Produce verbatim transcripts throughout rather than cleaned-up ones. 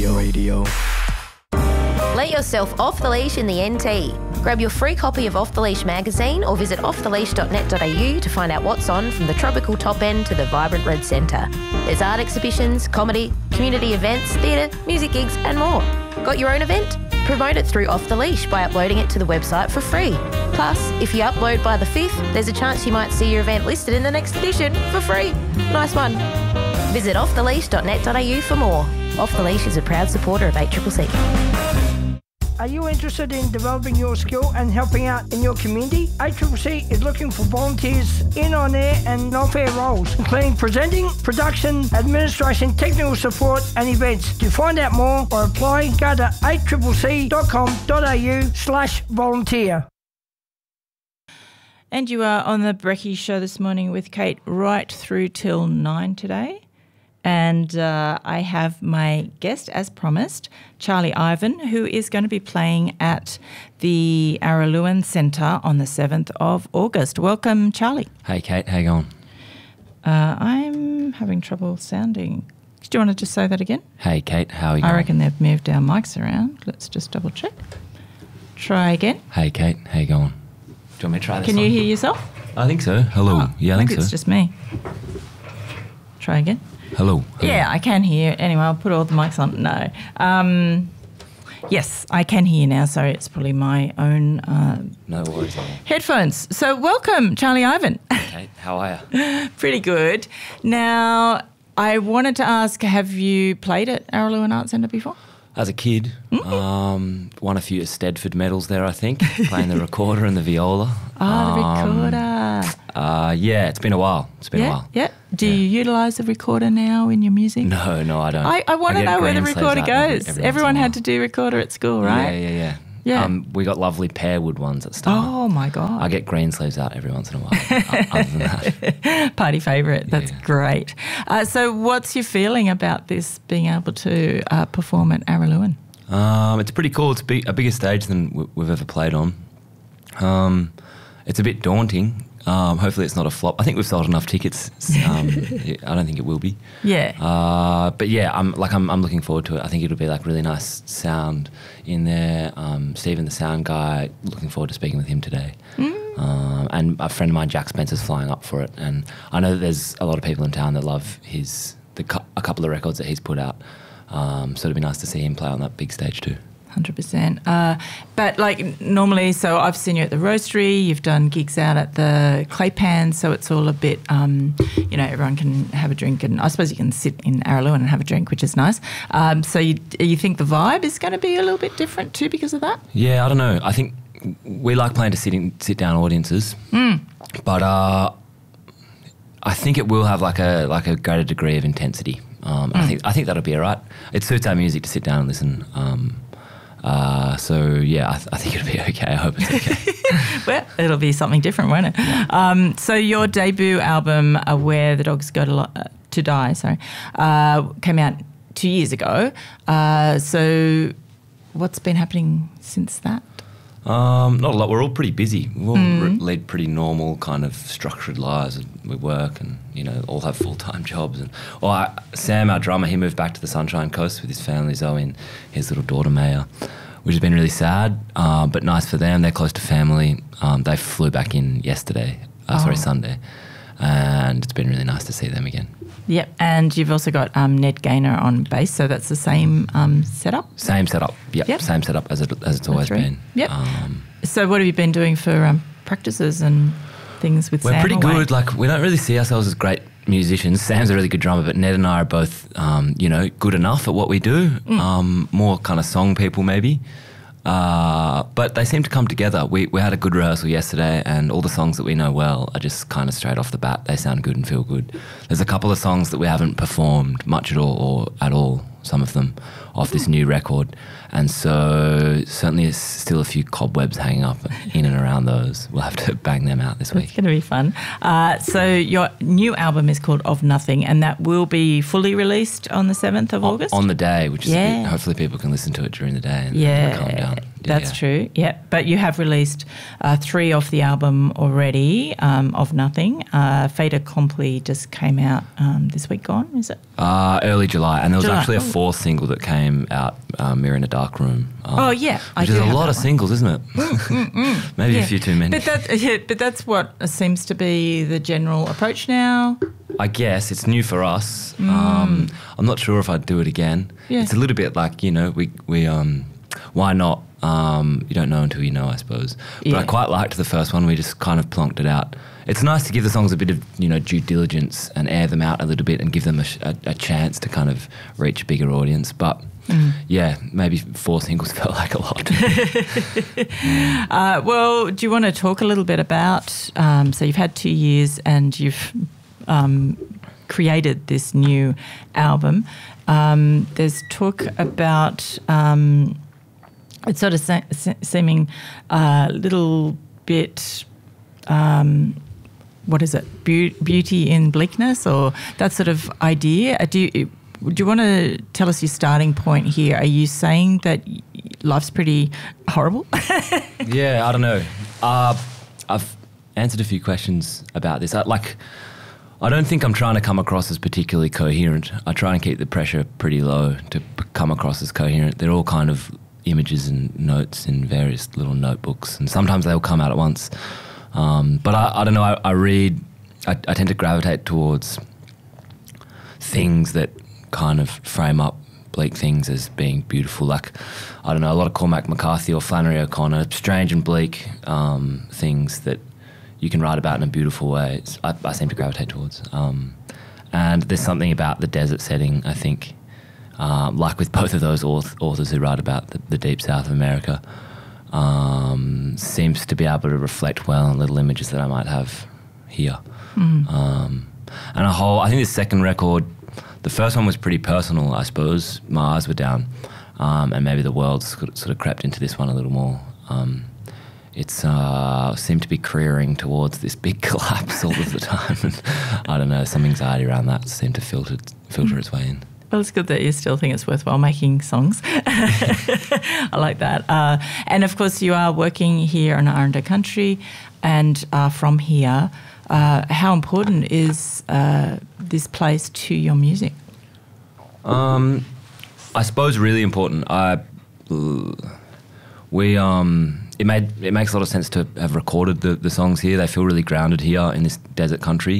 radio. radio. Let yourself off the leash in the N T. Grab your free copy of Off the Leash magazine or visit off the leash dot net dot a u to find out what's on from the tropical top end to the vibrant Red Centre. There's art exhibitions, comedy, community events, theatre, music gigs and more. Got your own event? Promote it through Off the Leash by uploading it to the website for free. Plus, if you upload by the fifth, there's a chance you might see your event listed in the next edition for free. Nice one. Visit off the leash dot net dot a u for more. Off the Leash is a proud supporter of eight C C C. Are you interested in developing your skill and helping out in your community? eight C C C is looking for volunteers in on-air and off-air roles, including presenting, production, administration, technical support and events. To find out more or apply, go to eight c c c dot com dot a u slash volunteer. And you are on the Brekkie Show this morning with Kate right through till nine today. And uh, I have my guest, as promised, Charlie Ivan, who is going to be playing at the Araluen Centre on the seventh of August. Welcome, Charlie. Hey, Kate. How you going? Uh, I'm having trouble sounding. Do you want to just say that again? Hey, Kate. How are you going? I reckon they've moved our mics around. Let's just double check. Try again. Hey, Kate. How you going? Do you want me to try this Can one? you hear yourself? I think so. Hello. Oh, yeah, I think maybe so. it's just me. Try again. Hello. Hello. Yeah, I can hear. Anyway, I'll put all the mics on. No. Um, yes, I can hear now. Sorry, it's probably my own uh, No worries at all. headphones. So welcome, Charlie Ivan. Kate, how are you? Pretty good. Now, I wanted to ask, have you played at Araluen Arts Centre before? As a kid, Mm-hmm. um, won a few Stedford medals there, I think, playing the recorder and the viola. Oh, Um, the recorder. Uh, yeah, it's been a while. It's been yeah, a while. yeah. Do Yeah. you utilise the recorder now in your music? No, no, I don't. I, I want to get know where the green sleeves recorder out every- goes. every once in a Everyone had while. to do recorder at school, right? Yeah, yeah, yeah. Yeah. Um, we got lovely pearwood ones at start. Oh, my God. I get green sleeves out every once in a while. o- Other than that, Party favourite. That's Yeah. great. Uh, so what's your feeling about this being able to uh, perform at Araluen? Um, it's pretty cool. It's big, a bigger stage than w- we've ever played on. Um, it's a bit daunting. Um, hopefully it's not a flop. I think we've sold enough tickets. Um, I don't think it will be. Yeah. Uh, but yeah, I'm like I'm, I'm looking forward to it. I think it'll be like really nice sound in there. Um, Stephen, the sound guy, looking forward to speaking with him today. Mm. Um, and a friend of mine, Jack Spencer's flying up for it. And I know that there's a lot of people in town that love his the cu- a couple of records that he's put out. Um, so it'd be nice to see him play on that big stage too. one hundred percent. Uh, but like normally, so I've seen you at the Roastery, you've done gigs out at the Claypan, so it's all a bit, um, you know, everyone can have a drink and I suppose you can sit in Araluen and have a drink, which is nice. Um, so you, you think the vibe is going to be a little bit different too because of that? Yeah, I don't know. I think we like playing to sit, in, sit down audiences, Mm. but uh, I think it will have like a like a greater degree of intensity. Um, Mm. I think I think that'll be all right. It suits our music to sit down and listen. Um, uh, so yeah, I, th- I think it'll be okay. I hope it's okay. Well, it'll be something different, won't it? Um, so your debut album, uh, Where the Dogs Go to, Lo- uh, to Die, sorry, uh, came out two years ago. Uh, so what's been happening since that? Um, not a lot. We're all pretty busy. We all Mm. re- lead pretty normal kind of structured lives. And we work and, you know, all have full-time jobs. And well, I, Sam, our drummer, he moved back to the Sunshine Coast with his family, Zoe and his little daughter, Maya, which has been really sad, uh, but nice for them. They're close to family. Um, they flew back in yesterday, uh, sorry, Oh. Sunday. And it's been really nice to see them again. Yep, and you've also got um, Ned Gaynor on bass, so that's the same um, setup? Same setup. Yep, Yep. same setup as, it, as it's always three. been. Yep. Um, So what have you been doing for um, practices and things with We're Sam pretty away? good. Like, we don't really see ourselves as great musicians. Sam's a really good drummer, but Ned and I are both, um, you know, good enough at what we do. Mm. Um, more kind of song people, maybe. Uh, but they seem to come together. We we had a good rehearsal yesterday, and all the songs that we know well are just kind of straight off the bat. They sound good and feel good. There's a couple of songs that we haven't performed much at all, or at all, some of them, off this new record. And so certainly there's still a few cobwebs hanging up in and around those. We'll have to bang them out this It's week. going to be fun. Uh, so your new album is called Of Nothing, and that will be fully released on the seventh of On- August? On the day, which is Yeah. hopefully people can listen to it during the day and Yeah. calm down. That's yeah. true. Yeah, but you have released uh, three off the album already. Um, of Nothing, uh, Fait Accompli just came out um, this week. Gone, is it? Uh, early July, and there was July. actually a Oh. fourth single that came out, uh, Mirror in a Dark Room. Um, Oh, yeah, I which do is a have lot that of one. singles, isn't it? Maybe Yeah. a few too many. But that, yeah, but that's what seems to be the general approach now. I guess it's new for us. Um, I'm not sure if I'd do it again. Yeah. It's a little bit like, you know, we we um, why not? Um, you don't know until you know, I suppose. But Yeah. I quite liked the first one. We just kind of plonked it out. It's nice to give the songs a bit of, you know, due diligence and air them out a little bit and give them a, sh- a, a chance to kind of reach a bigger audience. But yeah, maybe four singles felt like a lot. Uh, well, do you want to talk a little bit about? Um, so you've had two years and you've um, created this new album. Um, there's talk about um, it's sort of se- se- seeming a little bit. Um, what is it? Be- beauty in bleakness, or that sort of idea. Uh, Do you, do you want to tell us your starting point here? Are you saying that y- life's pretty horrible? Yeah, I don't know. Uh, I've answered a few questions about this. I, like, I don't think I'm trying to come across as particularly coherent. I try and keep the pressure pretty low to p- come across as coherent. They're all kind of images and notes in various little notebooks, and sometimes they'll come out at once. Um, but I, I don't know. I, I read. I, I tend to gravitate towards things that kind of frame up bleak things as being beautiful. Like, I don't know, a lot of Cormac McCarthy or Flannery O'Connor, strange and bleak um, things that you can write about in a beautiful way. It's, I, I seem to gravitate towards. Um, and there's something about the desert setting, I think, um, like with both of those auth- authors who write about the, the deep south of America, um, seems to be able to reflect well on little images that I might have here. Um, and a whole, I think the second record, the first one was pretty personal, I suppose. My eyes were down, um, and maybe the world sort of, sort of crept into this one a little more. Um, it's uh, seemed to be careering towards this big collapse all of the time, and I don't know, some anxiety around that seemed to filter filter its way in. Well, it's good that you still think it's worthwhile making songs. I like that. Uh, and of course, you are working here in Aranda Country and are from here. Uh, how important is uh, this place to your music? Um, I suppose really important. I we um it made it makes a lot of sense to have recorded the, the songs here. They feel really grounded here in this desert country.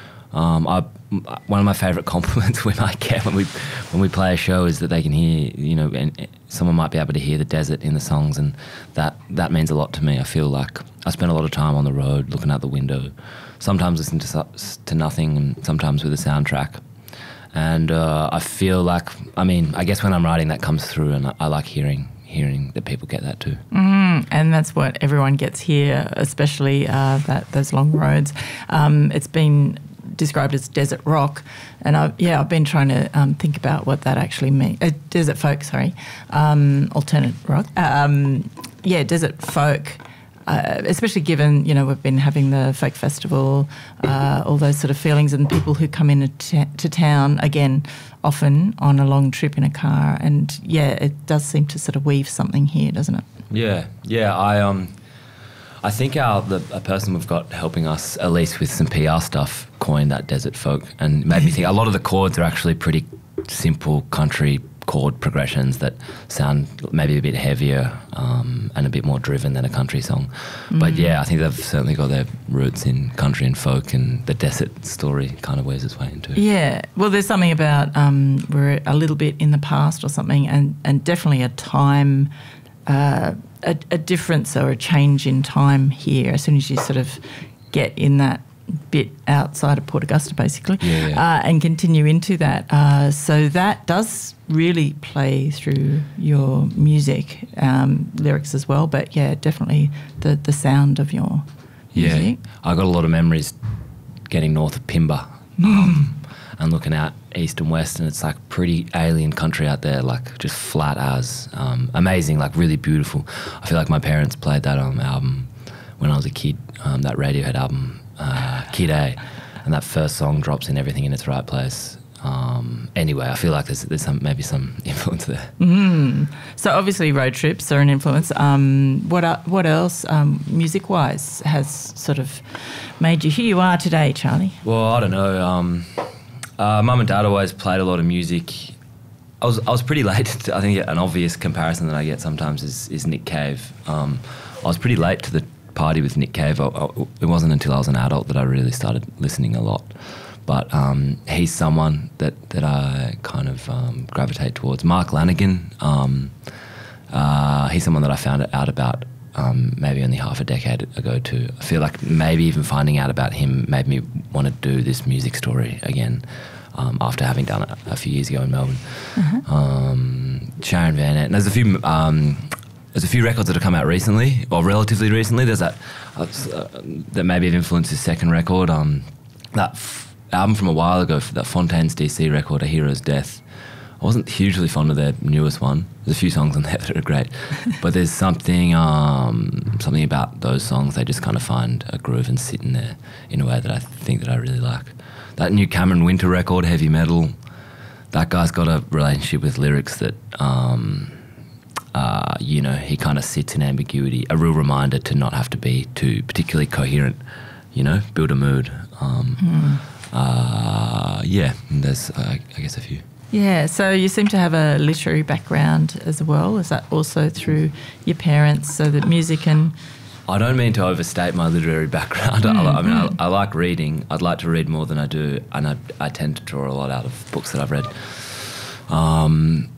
Um, I, one of my favourite compliments we might get when we when we play a show is that they can hear, you know, and someone might be able to hear the desert in the songs, and that that means a lot to me. I feel like I spend a lot of time on the road, looking out the window, sometimes listening to su- to nothing, and sometimes with a soundtrack. And uh, I feel like, I mean, I guess when I'm writing, that comes through, and I, I like hearing hearing that people get that too. Mm, and that's what everyone gets here, especially uh, that those long roads. Um, it's been described as desert rock, and I, yeah, I've been trying to um, think about what that actually means. Uh, desert folk, sorry, um, alternate rock. Um, yeah, desert folk. Uh, especially given, you know, we've been having the folk festival, uh, all those sort of feelings, and people who come in to, to town, again, often on a long trip in a car. And, yeah, it does seem to sort of weave something here, doesn't it? Yeah, yeah. I um, I think our the a person we've got helping us, at least with some P R stuff, coined that desert folk, and made me think a lot of the chords are actually pretty simple country chord progressions that sound maybe a bit heavier um, and a bit more driven than a country song. Mm. But yeah, I think they've certainly got their roots in country and folk, and the desert story kind of wears its way into it. Yeah, well, there's something about um, we're a little bit in the past or something, and, and definitely a time, uh, a, a difference or a change in time here as soon as you sort of get in that bit outside of Port Augusta, basically, yeah, yeah. Uh, and continue into that. Uh, so that does really play through your music, um, lyrics as well, but yeah, definitely the, the sound of your music. Yeah, I got a lot of memories getting north of Pimba um, and looking out east and west, and it's like pretty alien country out there, like just flat as, um, amazing, like really beautiful. I feel like my parents played that um, album when I was a kid, um, that Radiohead album, uh, Kid A, and that first song drops in Everything in Its Right Place. Um, anyway, I feel like there's there's some maybe some influence there. Mm. So obviously road trips are an influence. Um, what are, what else, um, music wise, has sort of made you who you are today, Charlie? Well, I don't know. Um, uh, Mum and Dad always played a lot of music. I was I was pretty late. To, I think an obvious comparison that I get sometimes is is Nick Cave. Um, I was pretty late to the party with Nick Cave. I, I, it wasn't until I was an adult that I really started listening a lot. But um, he's someone that, that I kind of um, gravitate towards. Mark Lanigan, um, uh, he's someone that I found out about um, maybe only half a decade ago too. I feel like maybe even finding out about him made me want to do this music story again um, after having done it a few years ago in Melbourne. Mm-hmm. Um, Sharon Van Etten. There's a few... Um, There's a few records that have come out recently, or relatively recently. There's that uh, that maybe have influenced his second record. Um, that f- album from a while ago, that Fontaines D C record, A Hero's Death. I wasn't hugely fond of their newest one. There's a few songs on there that are great, but there's something um, something about those songs. They just kind of find a groove and sit in there in a way that I think that I really like. That new Cameron Winter record, Heavy Metal. That guy's got a relationship with lyrics that. Um, Uh, you know, he kind of sits in ambiguity, a real reminder to not have to be too particularly coherent, you know, build a mood. Um, mm. uh, yeah, there's, uh, I guess, a few. Yeah, so you seem to have a literary background as well. Is that also through your parents, so that music and... I don't mean to overstate my literary background. Mm, I, I mean, mm. I, I like reading. I'd like to read more than I do, and I, I tend to draw a lot out of books that I've read. Um...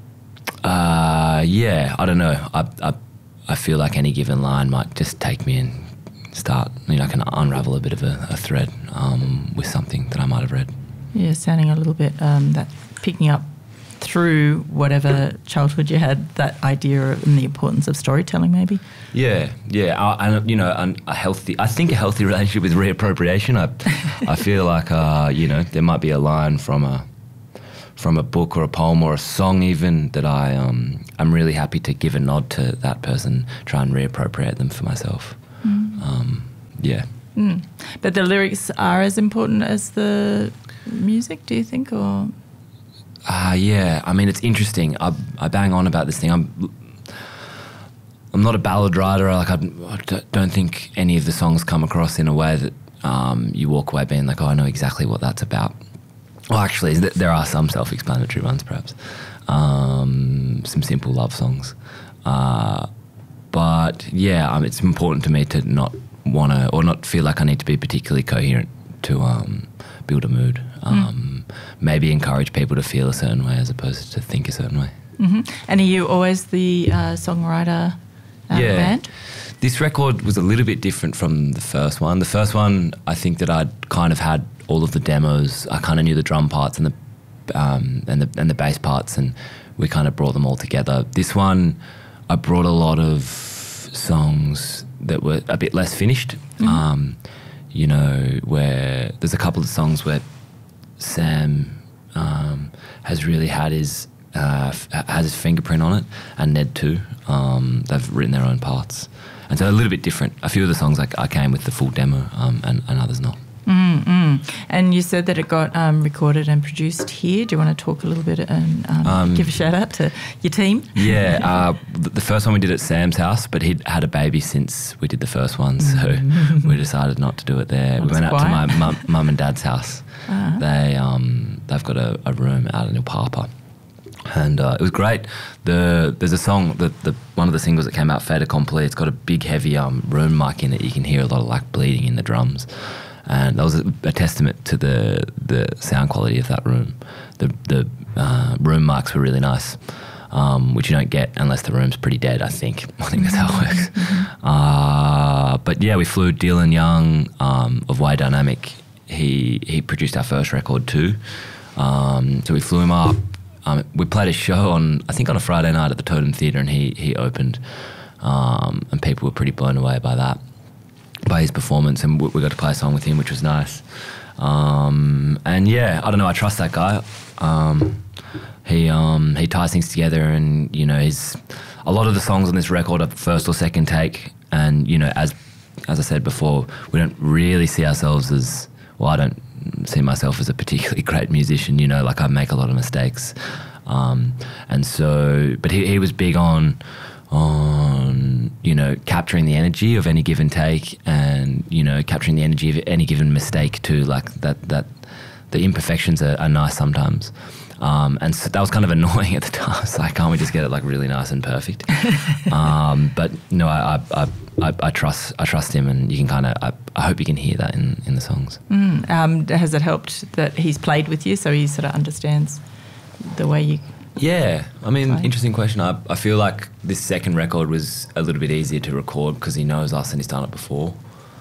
Uh, yeah, I don't know. I, I I feel like any given line might just take me and start, you know, I can unravel a bit of a, a thread um, with something that I might have read. Yeah, sounding a little bit um, that picking up through whatever childhood you had, that idea of, and the importance of storytelling maybe. Yeah, yeah, uh, and you know, an, a healthy, I think a healthy relationship with reappropriation. I, I feel like, uh, you know, there might be a line from a from a book or a poem or a song even that I um I'm really happy to give a nod to that person, try and reappropriate them for myself. Mm. Um, yeah. Mm. But the lyrics are as important as the music, do you think, or? Uh, yeah, I mean, it's interesting. I, I bang on about this thing. I'm I'm not a ballad writer. Like, I, I don't think any of the songs come across in a way that um, you walk away being like, oh, I know exactly what that's about. Well, actually, there are some self-explanatory ones, perhaps. Um, some simple love songs. Uh, but, yeah, um, it's important to me to not want to, or not feel like I need to be particularly coherent to um, build a mood. Um, mm. Maybe encourage people to feel a certain way as opposed to think a certain way. Mm-hmm. And are you always the uh, songwriter uh, yeah. band? This record was a little bit different from the first one. The first one, I think that I'd kind of had all of the demos. I kind of knew the drum parts and the um, and the and the bass parts, and we kind of brought them all together. This one, I brought a lot of songs that were a bit less finished. Mm-hmm. Um, you know, where there's a couple of songs where Sam um, has really had his uh, f- has his fingerprint on it, and Ned too. Um, they've written their own parts, and so a little bit different. A few of the songs I, I came with the full demo, um, and, and others not. Mm-mm. And you said that it got um, recorded and produced here. Do you want to talk a little bit and um, um, give a shout out to your team? Yeah, uh, the, the first one we did at Sam's house, but he'd had a baby since we did the first one, so we decided not to do it there. Well, we went out quiet. to my mum, mum and dad's house. Uh-huh. They um, they've got a, a room out in Ilpapa. And uh, it was great. The There's a song, the, the one of the singles that came out, Fait Accompli. It's got a big, heavy um, room mic in it. You can hear a lot of like bleeding in the drums. And that was a, a testament to the the sound quality of that room. The the uh, room mics were really nice, um, which you don't get unless the room's pretty dead, I think. I think that's how it works. Mm-hmm. Uh, but yeah, we flew Dylan Young um, of Way Dynamic. He, he produced our first record too. Um, so we flew him up. Um, we played a show on, I think on a Friday night at the Totem Theatre, and he, he opened. Um, and people were pretty blown away by that. By his performance, and we got to play a song with him, which was nice. Um, and yeah, I don't know, I trust that guy. Um, he um, he ties things together, and you know, he's a lot of the songs on this record are first or second take. And you know, as as I said before, we don't really see ourselves as well. I don't see myself as a particularly great musician. You know, like I make a lot of mistakes, um, and so. But he, he was big on on you know capturing the energy of any give and take, and you know capturing the energy of any given mistake too. Like that that the imperfections are, are nice sometimes. Um, and so that was kind of annoying at the time. It's like, can't we just get it like really nice and perfect? um, but no, I, I, I, I trust I trust him, and you can kind of I, I hope you can hear that in, in the songs. Mm, um, has it helped that he's played with you, so he sort of understands the way you? Yeah, I mean, play? Interesting question. I, I feel like this second record was a little bit easier to record because he knows us and he's done it before.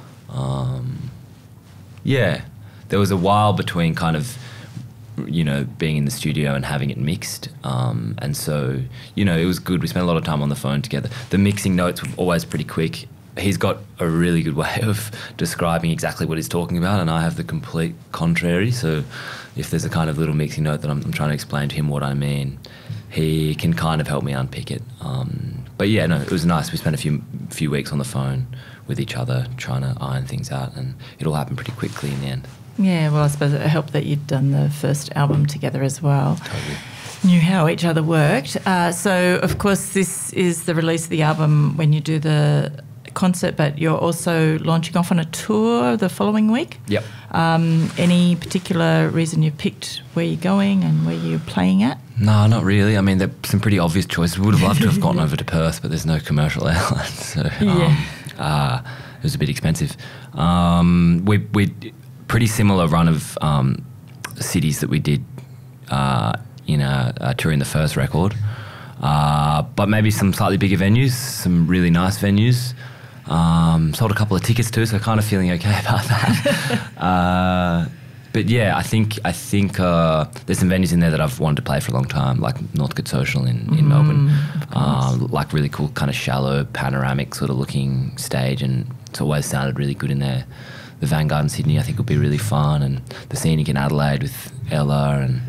Um, yeah, there was a while between kind of, you know, being in the studio and having it mixed. Um, and so, you know, it was good. We spent a lot of time on the phone together. The mixing notes were always pretty quick. He's got a really good way of describing exactly what he's talking about, and I have the complete contrary. So if there's a kind of little mixing note that I'm, I'm trying to explain to him what I mean, he can kind of help me unpick it. Um, but yeah, no, it was nice. We spent a few few weeks on the phone with each other trying to iron things out, and it all happened pretty quickly in the end. Yeah, well, I suppose it helped that you'd done the first album together as well. Totally. Knew how each other worked. Uh, so, of course, this is the release of the album when you do the concert, but you're also launching off on a tour the following week. Yep. Um, any particular reason you picked where you're going and where you're playing at? No, not really. I mean, there are some pretty obvious choices. We would have loved to have gone over to Perth, but there's no commercial airline, so um, Yeah. uh, it was a bit expensive. Um, we we pretty similar run of um, cities that we did uh, in a, a tour in the first record, uh, but maybe some slightly bigger venues, some really nice venues. Um, sold a couple of tickets too, so kind of feeling okay about that. uh, but yeah, I think I think uh, there's some venues in there that I've wanted to play for a long time, like Northcote Social in, in Mm, Melbourne, of um, like really cool kind of shallow panoramic sort of looking stage, and it's always sounded really good in there. The Vanguard in Sydney I think would be really fun, and the Scenic in Adelaide with Ella, and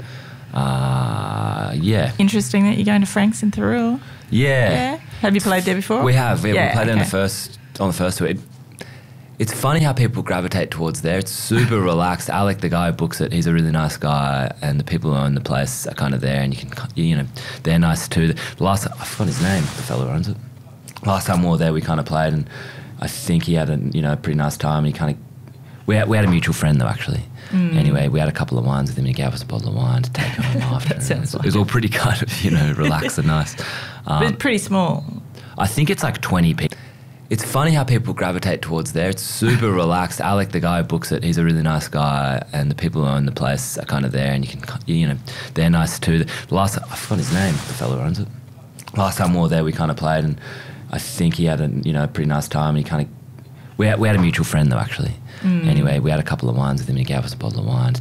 uh, yeah. Interesting that you're going to Frank's in Thurrool. Yeah. Yeah. Have you played there before? We have. Yeah, Yeah, we played there on the okay. first on the first tour. It, it's funny how people gravitate towards there. It's super relaxed. Alec, the guy who books it, he's a really nice guy, and the people who own the place are kind of there, and you can, you know, they're nice too. The last, I forgot his name, the fellow who owns it. Last time we were there, we kind of played, and I think he had a, you know, a pretty nice time. He kind of, we had, we had a mutual friend though, actually. Mm. Anyway, we had a couple of wines with him. He gave us a bottle of wine to take home after. That sounds it was, like it was all pretty kind of, you know, relaxed and nice. Um, But it's pretty small. I think it's like twenty people. It's funny how people gravitate towards there. It's super relaxed. Alec, the guy who books it, he's a really nice guy, and the people who own the place are kind of there, and you can, you know, they're nice too. The last, I forgot his name, the fellow who owns it. Last time we were there, we kind of played, and I think he had a, you know, a pretty nice time. He kind of, we had, we had a mutual friend though, actually. Mm. Anyway, we had a couple of wines with him. He gave us a bottle of wine.